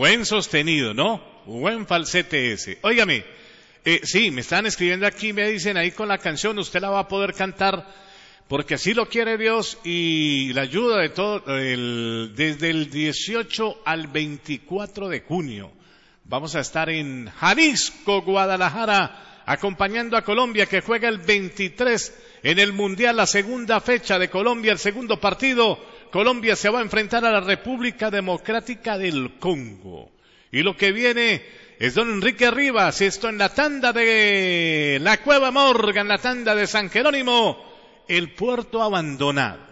Buen sostenido, ¿no? Buen falsete ese. Óigame, sí, me están escribiendo aquí, me dicen ahí con la canción, usted la va a poder cantar, porque así lo quiere Dios y la ayuda de todo, desde el 18 al 24 de junio. Vamos a estar en Jalisco, Guadalajara, acompañando a Colombia, que juega el 23 en el Mundial, la segunda fecha de Colombia, el segundo partido. Colombia se va a enfrentar a la República Democrática del Congo. Y lo que viene es don Enrique Rivas, esto en la tanda de la Cueva Morgan, la tanda de San Jerónimo, el puerto abandonado.